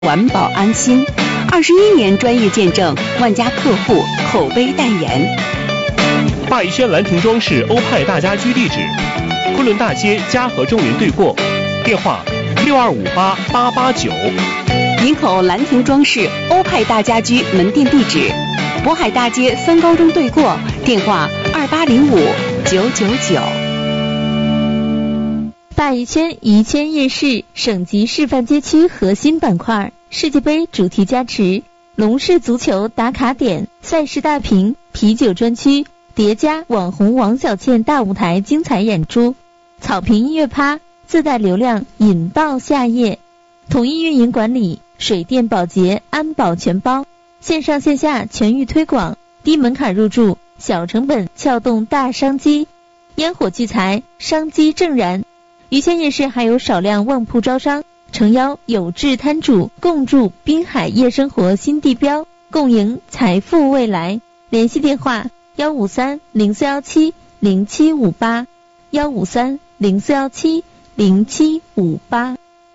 环保安心，21年专业见证，万家客户口碑代言。 霸一轩兰亭装饰欧派大家居地址：昆仑大街嘉禾中银对过，电话6258889。 营口兰亭装饰欧派大家居门店地址：渤海大街3高中对过，电话2805999。 霸一轩宜轩夜市省级示范街区核心板块，世界杯主题加持，龙式足球打卡点，赛事大屏，啤酒专区，叠加网红王小倩大舞台精彩演出，草坪音乐趴自带流量引爆夏夜，统一运营管理，水电保洁安保全包，线上线下全域推广，低门槛入驻，小成本撬动大商机，烟火聚财，商机正燃。宜轩夜市还有少量旺铺招商，诚邀有志摊主共筑滨海夜生活新地标，共赢财富未来。联系电话15304170758，15304170758。